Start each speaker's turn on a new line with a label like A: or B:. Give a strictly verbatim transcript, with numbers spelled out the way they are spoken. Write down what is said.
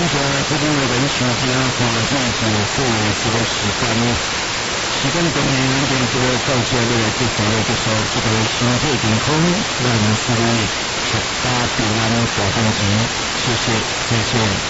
A: 谢这边的人时间花进去所有这个时间，时间中呢，咱跟这个到这里来祝福的，就说这个身体健康，万事如意，阖家平安大丰盛，谢谢，谢谢。